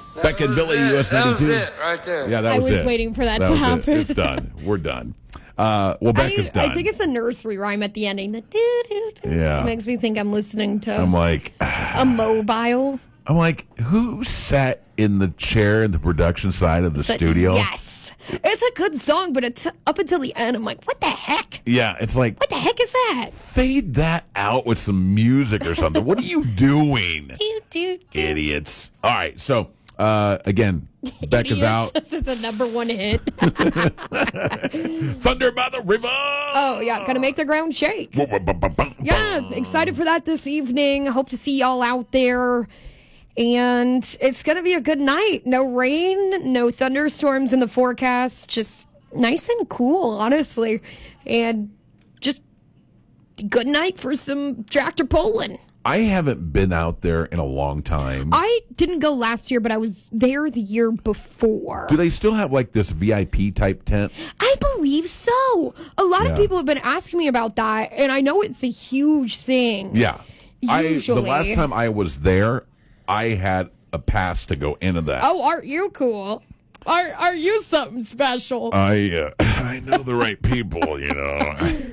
Becca and Billy, US 92. That was it right there. Yeah, that was it. I was waiting for that to happen. It's done. We're done. Becca's done. I think it's a nursery rhyme at the ending. The doo-doo-doo. Yeah. It makes me think I'm listening to I'm like, a mobile. who sat in the chair in the production side of the studio? Yes. It's a good song, but it's up until the end. I'm like, what the heck? Yeah, it's like, What the heck is that? fade that out with some music or something. What are you doing? Doo-doo-doo. Idiots. All right, so, again, Becca's out. This is a #1 hit. Thunder by the river. Oh, yeah. Gonna make the ground shake. Yeah, excited for that this evening. Hope to see y'all out there. And it's going to be a good night. No rain, no thunderstorms in the forecast. Just nice and cool, honestly. And just good night for some tractor pulling. I haven't been out there in a long time. I didn't go last year, but I was there the year before. Do they still have like this VIP type tent? I believe so. A lot of Yeah. people have been asking me about that, and I know it's a huge thing. Yeah. Usually. The last time I was there, I had a pass to go into that. Oh, aren't you cool? Are you something special? I know the right people, you know.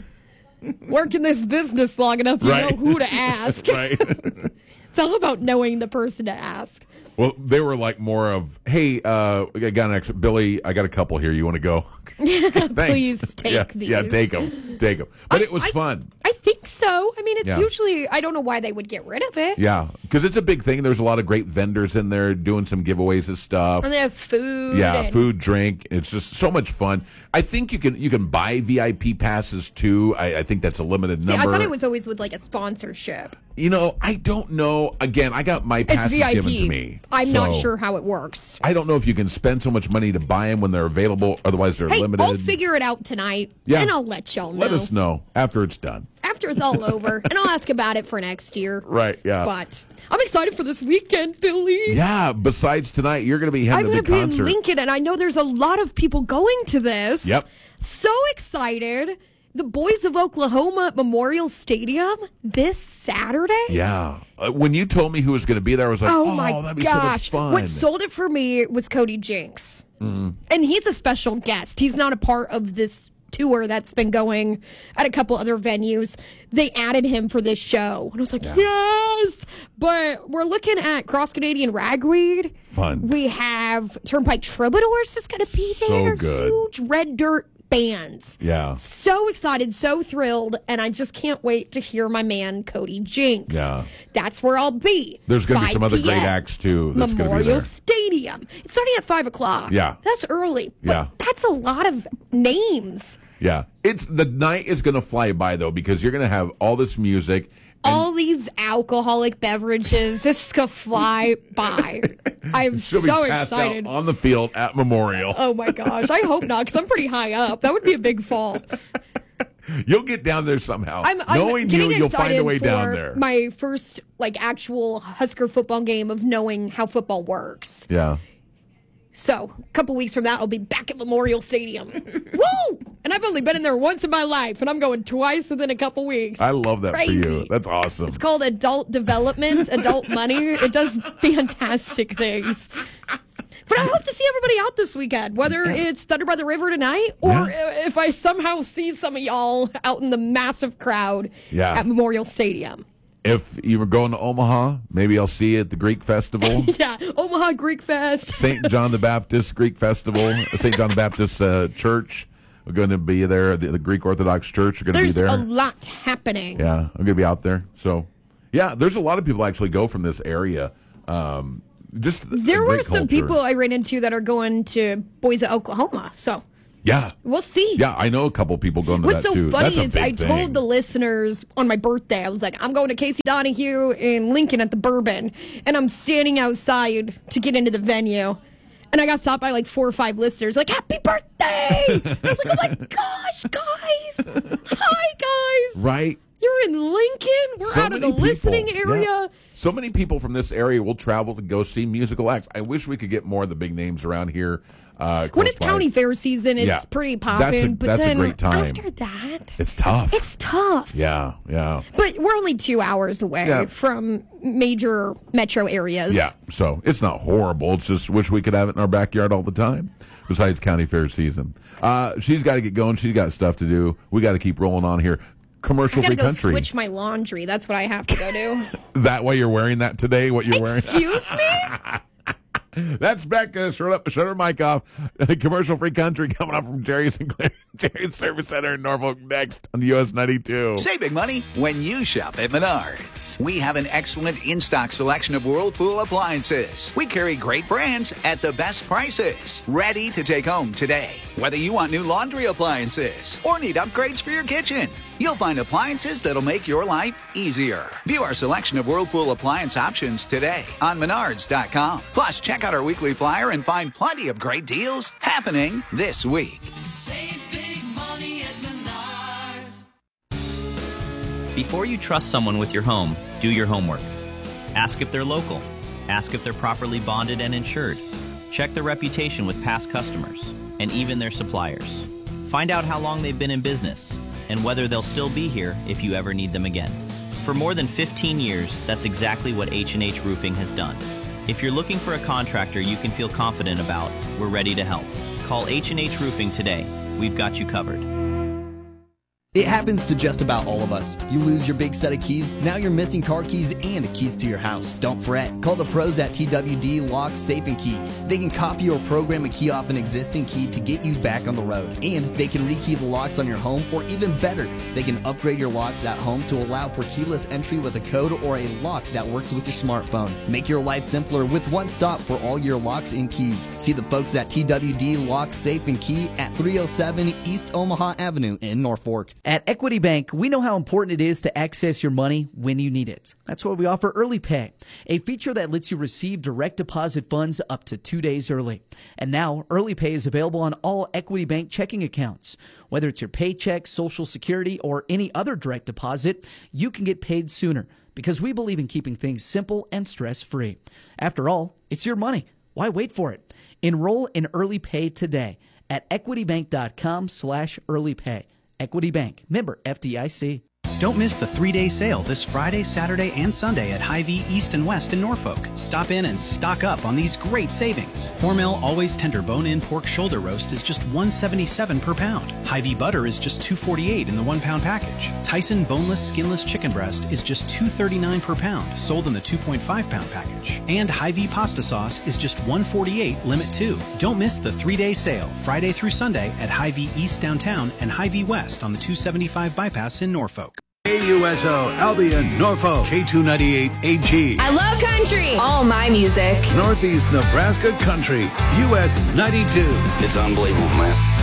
Working this business long enough, you Right. know who to ask. Right. It's all about knowing the person to ask. Well, they were like more of, hey, I got an extra, Billy, I got a couple here. You want to go? Thanks. Please take these. Yeah, take them. Take them. But it was fun. I think so. I mean, it's Yeah. usually, I don't know why they would get rid of it. Yeah, because it's a big thing. There's a lot of great vendors in there doing some giveaways and stuff. And they have food. Yeah, and food, drink. It's just so much fun. I think you can buy VIP passes too. I think that's a limited See, number. I thought it was always with like a sponsorship. You know, I don't know. Again, I got my It's passes VIP. given to me. I'm not so sure how it works. I don't know if you can spend so much money to buy them when they're available. Otherwise, they're Hey, limited. I'll figure it out tonight. Yeah. And I'll let y'all know. Let us know after it's done. After it's all over. And I'll ask about it for next year. Right, yeah. But I'm excited for this weekend, Billy. Yeah, besides tonight, you're going to be I'm heading going to to the be in concert. Lincoln, and I know there's a lot of people going to this. Yep. So excited. The Boys of Oklahoma at Memorial Stadium this Saturday. Yeah. When you told me who was going to be there, I was like, Oh, my that'd be gosh. so much fun. What sold it for me was Cody Jinks. And he's a special guest. He's not a part of this tour that's been going at a couple other venues. They added him for this show. And I was like, yes! But we're looking at Cross Canadian Ragweed. Fun. We have Turnpike Troubadours is going to be So there. good. Huge red dirt bands. Yeah. So excited, so thrilled, and I just can't wait to hear my man Cody Jinks. Yeah. That's where I'll be. There's going to be 5 some other great p.m. acts, too, that's going to be Memorial there. Stadium. It's starting at 5 o'clock. Yeah. That's early. But Yeah. that's a lot of names. Yeah. The night is going to fly by, though, because you're going to have all this music. All these alcoholic beverages. It's just going to fly by. I'm She'll so be passed excited. out on the field at Memorial. Oh, my gosh. I hope not, because I'm pretty high up. That would be a big fall. You'll get down there somehow. I'm Knowing getting you'll find excited a way for down there. my first actual Husker football game of knowing how football works. Yeah. So, a couple weeks from that, I'll be back at Memorial Stadium. Woo! And I've only been in there once in my life, and I'm going twice within a couple weeks. I love that Crazy. for you. That's awesome. It's called adult development, adult money. It does fantastic things. But I hope to see everybody out this weekend, whether it's Thunder by the River tonight or if I somehow see some of y'all out in the massive crowd at Memorial Stadium. If you were going to Omaha, maybe I'll see you at the Greek Festival. Yeah, Omaha Greek Fest. St. John the Baptist Greek Festival. St. John the Baptist Church. We're going to be there. The Greek Orthodox Church are going to be There's there. a lot happening. Yeah, I'm going to be out there. So, yeah, there's a lot of people actually go from this area. There were some people I ran into that are going to Boise, Oklahoma. So, yeah, we'll see. Yeah, I know a couple people going to What's that so too. funny That's a is I big thing. told the listeners on my birthday, I was like, I'm going to Casey Donahue in Lincoln at the Bourbon, and I'm standing outside to get into the venue. And I got stopped by 4 or 5 listeners, like, happy birthday! I was like, oh my gosh, guys! Hi, guys! Right? You're in Lincoln. We're So out of the many listening people. area. Yeah. So many people from this area will travel to go see musical acts. I wish we could get more of the big names around here. When close it's by. county fair season, it's Yeah. pretty popping. But That's a then great time. after that, It's tough. it's tough. Yeah. But we're only 2 hours away from major metro areas. Yeah, so it's not horrible. It's just wish we could have it in our backyard all the time. Besides county fair season, she's got to get going. She's got stuff to do. We got to keep rolling on here. Commercial I free gotta go country. switch my laundry. That's what I have to go do. That way you're wearing that today. What you're wearing? Excuse me? That's Becca. Shut her mic off. Commercial free country coming up from Jerry Sinclair, Jerry's Service Center in Norfolk next on US 92. Save big money when you shop at Menards. We have an excellent in-stock selection of Whirlpool appliances. We carry great brands at the best prices. Ready to take home today. Whether you want new laundry appliances or need upgrades for your kitchen, you'll find appliances that'll make your life easier. View our selection of Whirlpool appliance options today on Menards.com. Plus, check out our weekly flyer and find plenty of great deals happening this week. Save big money at Menards. Before you trust someone with your home, do your homework. Ask if they're local. Ask if they're properly bonded and insured. Check their reputation with past customers and even their suppliers. Find out how long they've been in business and whether they'll still be here if you ever need them again. For more than 15 years, that's exactly what H&H Roofing has done. If you're looking for a contractor you can feel confident about, we're ready to help. Call H&H Roofing today. We've got you covered. It happens to just about all of us. You lose your big set of keys, now you're missing car keys and keys to your house. Don't fret. Call the pros at TWD Lock, Safe & Key. They can copy or program a key off an existing key to get you back on the road. And they can rekey the locks on your home, or even better, they can upgrade your locks at home to allow for keyless entry with a code or a lock that works with your smartphone. Make your life simpler with one stop for all your locks and keys. See the folks at TWD Lock, Safe & Key at 307 East Omaha Avenue in Norfolk. At Equity Bank, we know how important it is to access your money when you need it. That's why we offer Early Pay, a feature that lets you receive direct deposit funds up to 2 days early. And now, Early Pay is available on all Equity Bank checking accounts. Whether it's your paycheck, Social Security, or any other direct deposit, you can get paid sooner because we believe in keeping things simple and stress-free. After all, it's your money. Why wait for it? Enroll in Early Pay today at equitybank.com/earlypay. Equity Bank, member FDIC. Don't miss the 3-day sale this Friday, Saturday, and Sunday at Hy-Vee East and West in Norfolk. Stop in and stock up on these great savings. Hormel Always Tender Bone-In Pork Shoulder Roast is just $1.77 per pound. Hy-Vee Butter is just $2.48 in the 1-pound package. Tyson Boneless Skinless Chicken Breast is just $2.39 per pound, sold in the 2.5-pound package. And Hy-Vee Pasta Sauce is just $1.48 Limit 2. Don't miss the 3-day sale, Friday through Sunday at Hy-Vee East downtown and Hy-Vee West on the 275 bypass in Norfolk. KUSO, Albion, Norfolk, K298 AG. I love country. All my music. Northeast Nebraska Country, US 92. It's unbelievable, man.